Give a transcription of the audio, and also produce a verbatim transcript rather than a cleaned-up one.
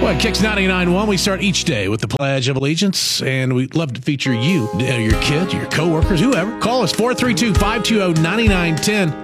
Well, Kicks ninety-nine point one, we start each day with the Pledge of Allegiance, and we'd love to feature you, your kids, your coworkers, whoever. Call us four three two, five two zero, nine nine one zero.